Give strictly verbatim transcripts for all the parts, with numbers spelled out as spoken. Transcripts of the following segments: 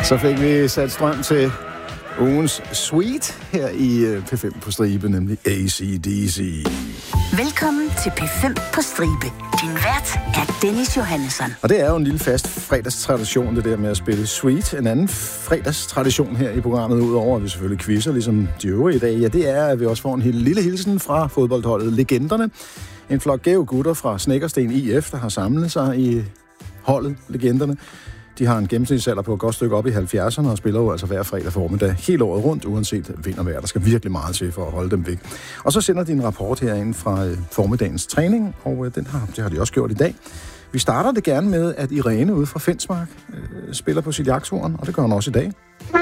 Så fik vi sat strøm til ugens Sweet her i P fem på stribe, nemlig A C D C. Velkommen til P fem på stribe. Din vært er Dennis Johannesson. Og det er jo en lille fast fredagstradition, det der med at spille Sweet. En anden fredagstradition her i programmet, udover at vi selvfølgelig quizzer, ligesom de øvrige i dag, ja, det er, at vi også får en lille hilsen fra fodboldholdet Legenderne. En flok gæve gutter fra Snekkersten I F, der har samlet sig i holdet Legenderne. De har en gennemsnitsalder på et godt stykke op i halvfjerdserne og spiller jo altså hver fredag formiddag hele året rundt, uanset vind og vejr. Der skal virkelig meget til for at holde dem væk. Og så sender de en rapport herinde fra øh, formiddagens træning, og øh, den har, det har de også gjort i dag. Vi starter det gerne med, at Irene ude fra Fensmark øh, spiller på sit jagthorn, og det gør hun også i dag.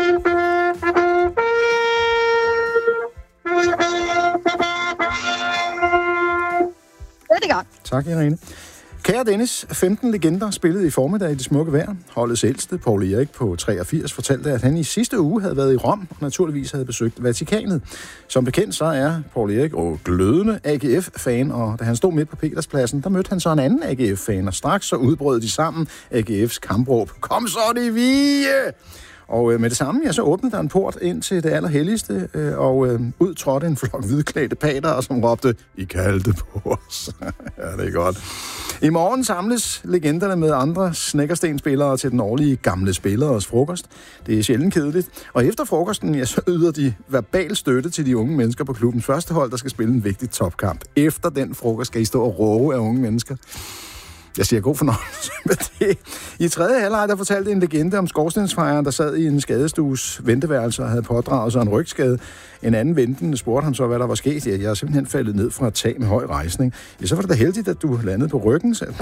Det er godt. Tak, Irene. Kære Dennis, femten legender spillede i formiddag i det smukke vejr. Holdets ældste, Poul Erik på treogfirs, fortalte, at han i sidste uge havde været i Rom og naturligvis havde besøgt Vatikanet. Som bekendt så er Poul Erik og glødende A G F-fan, og da han stod midt på Peterspladsen, der mødte han så en anden A G F-fan, og straks så udbrød de sammen A G F's kampråb. Kom så, de Vige! Og øh, med det samme, ja, så åbnede der en port ind til det allerhelligste, øh, og øh, ud trådte en flok hvidklædte pater, som råbte, I kaldte på os. Ja, det er godt. I morgen samles legenderne med andre Snekkersten-spillere til den årlige gamle spilleres frokost. Det er sjældent kedeligt. Og efter frokosten, ja, så yder de verbal støtte til de unge mennesker på klubbens første hold, der skal spille en vigtig topkamp. Efter den frokost skal I stå og råbe af unge mennesker. Jeg siger god fornøjelse med det. I tredje halvleg, der fortalte en legende om skorstensfejeren, der sad i en skadestues venteværelse og havde pådraget sig en rygskade. En anden ventende spurgte ham så, hvad der var sket. Ja, jeg er simpelthen faldet ned fra et tag med høj rejsning. Ja, så var det da heldigt, at du landede på ryggen, sagde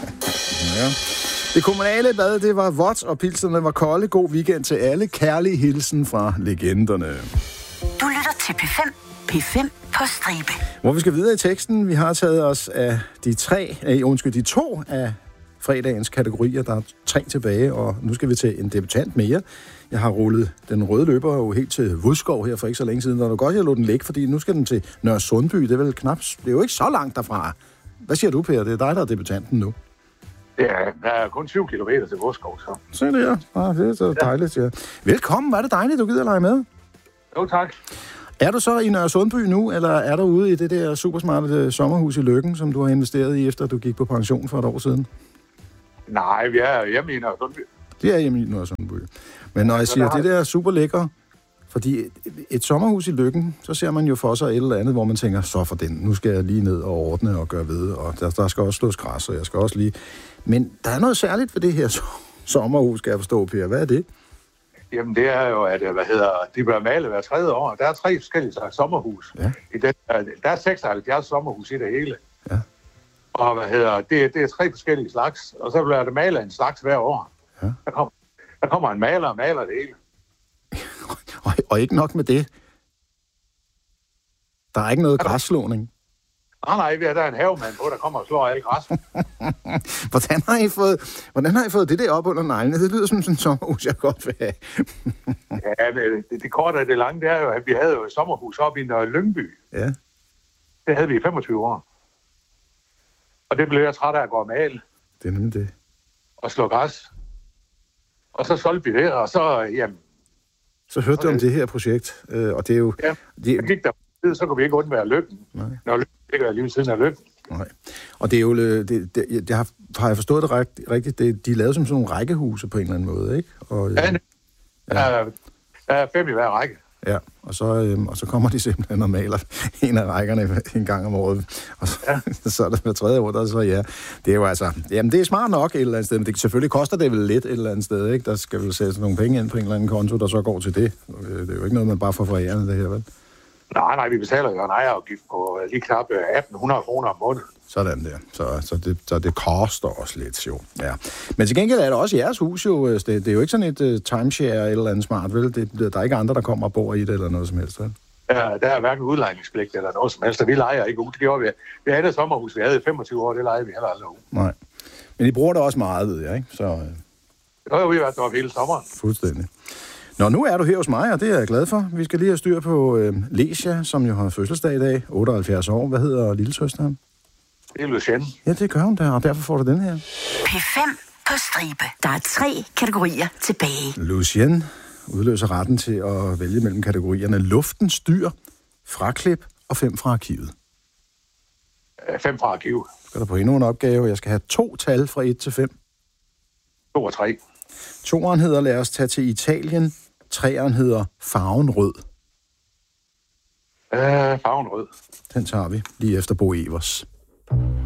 ja. Det kommunale bad, det var vådt, og pilserne var kolde. God weekend til alle. Kærlig hilsen fra legenderne. Du lytter til P fem. P fem på stribe. Hvor vi skal videre i teksten. Vi har taget os af de tre, eh, undskyld, de to af fredagens kategorier. Der er tre tilbage, og nu skal vi til en debutant mere. Jeg har rullet den røde løber jo helt til Vodskov her for ikke så længe siden, og det er godt, jeg lå den ligge, fordi nu skal den til Nørre Sundby. Det er vel knap, det er jo ikke så langt derfra. Hvad siger du, Per? Det er dig, der er debutanten nu. Ja, der er kun tyve kilometer til Vodskov, så. Se det her. Ah, det er så dejligt, ja. Velkommen, var det dejligt, du gider lege med? Jo, tak. Er du så i Nørre Sundby nu, eller er du ude i det der supersmarte sommerhus i Løkken, som du har investeret i, efter du gik på pension for et år siden? Nej, vi er hjemme i Nørre Sundby. Det er hjemme i Nørre Sundby. Men når jeg siger, det der er super lækker, fordi et, et sommerhus i Løkken, så ser man jo for sig et eller andet, hvor man tænker, så for den, nu skal jeg lige ned og ordne og gøre ved, og der, der skal også slås græs, og jeg skal også lige... Men der er noget særligt ved det her sommerhus, skal jeg forstå, Per. Hvad er det? Jamen, det er jo, at hvad hedder, de bliver malet hver tredje år. Der er tre forskellige slags sommerhus. Ja. I den, der er seksoghalvfjerds sommerhus i det hele. Ja. Og hvad hedder, det, det er tre forskellige slags. Og så bliver det malet en slags hver år. Ja. Der, kommer, der kommer en maler og maler det hele. og, og ikke nok med det. Der er ikke noget græsslåning. Nej, nej, der er en havemand på, der kommer og slår alt græs. hvordan, har I fået, hvordan har I fået det der op under neglene? Det lyder som sådan en sommerhus, jeg godt vil have. ja, det, det, det korte og det lange, det er jo, at vi havde jo et sommerhus oppe i Nørre Lyngby. Ja. Det havde vi i femogtyve år. Og det blev jeg træt af at gå og male. Det er nemlig det. Og slå græs. Og så solgte vi det, og så, jamen... Så hørte du om det her projekt, øh, og det er jo... Ja, det, så gik der så kunne vi ikke undvære Løkken. Nej. Når Løkken ligger lige ved siden af Løkken. Nej. Og det er jo... Det, det, det har, har jeg forstået det rigtigt? Det, de er lavet som sådan nogle rækkehuse på en eller anden måde, ikke? Og, ja, ja. Der, er, der er fem i hver række. Ja, og så, øhm, og så kommer de simpelthen og maler en af rækkerne en gang om året. Og så, ja. så er det hver tredje år, der så ja. Det er jo altså... Jamen, det er smart nok et eller andet sted, men det, selvfølgelig koster det vel lidt et eller andet sted, ikke? Der skal vel sættes nogle penge ind på en eller anden konto, der så går til det. Det er jo ikke noget, man bare får fra ærende, det her, vel? Nej, nej, vi betaler jo en ejerafgift på lige knap atten hundrede kroner om måneden. Sådan der. Så, så, det, så det koster også lidt, jo. Ja. Men til gengæld er det også jeres hus, jo. Det, det er jo ikke sådan et uh, timeshare eller andet smart, vel? Det, der er ikke andre, der kommer og bor i det eller noget som helst, vel? Ja, der er hverken udlejningspligt eller noget som helst, vi lejer ikke ud. Det gjorde vi. Vi havde et sommerhus, vi havde i femogtyve år, det lejede vi heller aldrig ud. Nej. Men I bruger det også meget, ved jeg, ikke? Så, uh... Jo, jo, vi har været deroppe hele sommeren. Fuldstændig. Nå, nu er du her hos mig, og det er jeg glad for. Vi skal lige have styr på øh, Lesia, som jo har fødselsdag i dag, otteoghalvfjerds år. Hvad hedder lillesøsteren? Det er Lucienne. Ja, det gør hun der, og derfor får du den her. P fem på stribe. Der er tre kategorier tilbage. Lucien udløser retten til at vælge mellem kategorierne luftens dyr, fraklip og fem fra arkivet. Fem fra arkivet. Skal der på endnu en opgave. Jeg skal have to tal fra et til fem. To og tre. Toeren hedder lad os tage til Italien. Treeren hedder farven rød. Øh, farven rød. Den tager vi lige efter Bo Evers.